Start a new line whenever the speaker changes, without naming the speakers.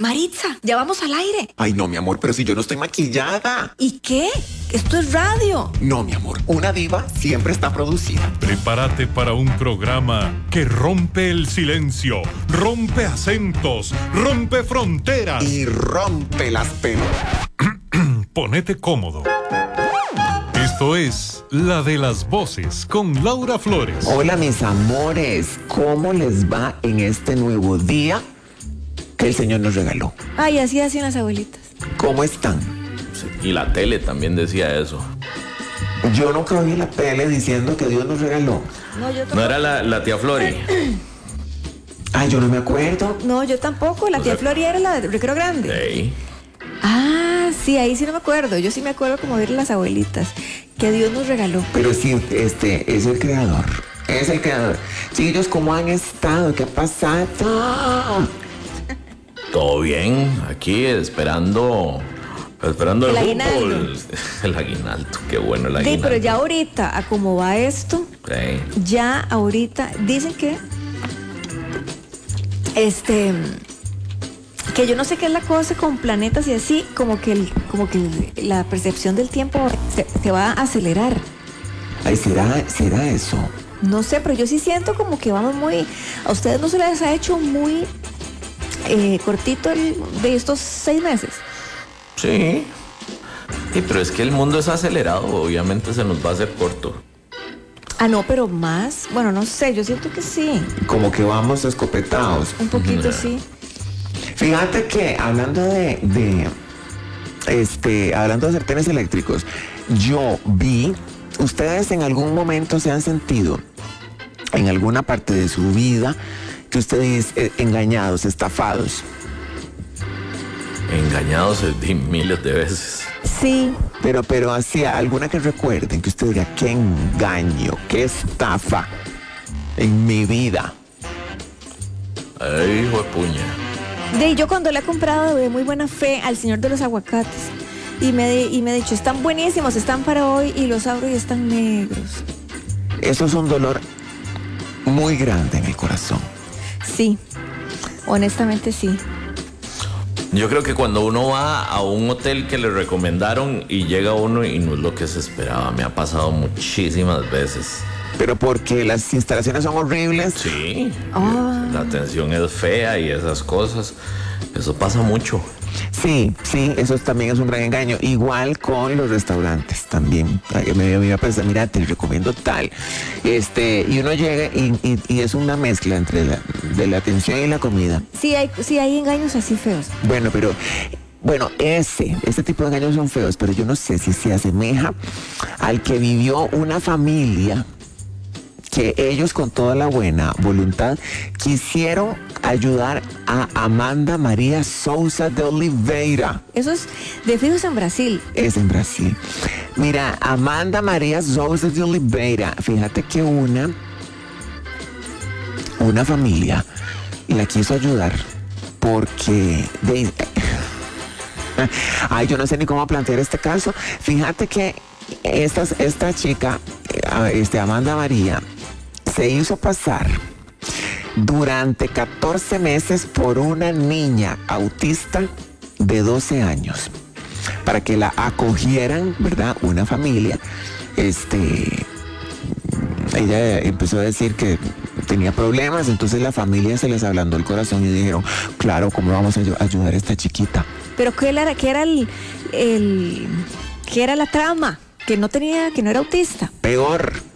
Maritza, ya vamos al aire.
Ay, no, mi amor, pero si yo no estoy maquillada.
¿Y qué? Esto es radio.
No, mi amor, una diva siempre está producida.
Prepárate para un programa que rompe el silencio, rompe acentos, rompe fronteras
y rompe las pelotas.
Ponete cómodo. Esto es La de las Voces con Laura Flores.
Hola, mis amores, ¿cómo les va en este nuevo día que el Señor nos regaló?
Ay, así hacían las abuelitas.
¿Cómo están?
Sí, y la tele también decía eso.
Yo nunca vi la tele diciendo que Dios nos regaló.
No, yo tampoco.
¿No era la tía Flori?
Ay, yo no me acuerdo.
No, yo tampoco. La tía Flori era la de Recreo Grande.
Sí.
Ah, sí, ahí sí no me acuerdo. Yo sí me acuerdo como ver las abuelitas que Dios nos regaló.
Pero sí, es el creador. Es el creador. Chiquillos, ¿cómo han estado? ¿Qué ha pasado?
Todo bien, aquí esperando el
El aguinaldo.
fútbol. El aguinaldo, qué bueno el
Sí,
aguinaldo.
pero ya ahorita, a cómo va esto,
Sí.
ya ahorita dicen que que yo no sé qué es la cosa con planetas y así, como que la percepción del tiempo se va a acelerar.
Ay, ¿será eso?
No sé, pero yo sí siento como que vamos muy... ¿A ustedes no se les ha hecho muy cortito de estos 6 meses?
Sí. Sí, pero es que el mundo es acelerado, obviamente se nos va a hacer corto.
Ah, no, pero más, bueno, no sé, yo siento que sí,
Como que vamos escopetados.
un poquito sí.
Fíjate que hablando de sartenes eléctricos, yo vi, ustedes en algún momento se han sentido en alguna parte de su vida que ustedes engañados, estafados.
Engañados miles de veces.
Sí,
Pero así, alguna que recuerden, que usted diga, qué engaño, qué estafa en mi vida.
Ay, hijo de puña.
yo cuando le he comprado de muy buena fe al señor de los aguacates y me ha dicho, están buenísimos, están para hoy, y los abro y están negros.
Eso es un dolor muy grande en el corazón.
Sí, honestamente sí.
Yo creo que cuando uno va a un hotel que le recomendaron y llega uno y no es lo que se esperaba, me ha pasado muchísimas veces.
Pero porque las instalaciones son horribles.
Sí,
Ah.
la atención es fea y esas cosas. Eso pasa mucho.
Sí, eso también es un gran engaño. Igual con los restaurantes también. Me iba a pensar, mira, te recomiendo tal. Y uno llega y es una mezcla entre de la atención y la comida.
Sí hay engaños así feos.
Bueno, este tipo de engaños son feos, pero yo no sé si se asemeja al que vivió una familia que ellos con toda la buena voluntad quisieron ayudar a Amanda María Souza de Oliveira.
Eso es de fijos en Brasil.
Es en Brasil. Mira, Amanda María Souza de Oliveira, fíjate que una familia la quiso ayudar porque ay, yo no sé ni cómo plantear este caso. Fíjate que esta chica, Amanda María, se hizo pasar durante 14 meses por una niña autista de 12 años para que la acogieran, ¿verdad? Una familia. Ella empezó a decir que tenía problemas, entonces la familia se les ablandó el corazón y dijeron, claro, ¿cómo vamos a ayudar a esta chiquita?
Pero ¿qué era la trama? Que no era autista.
Peor.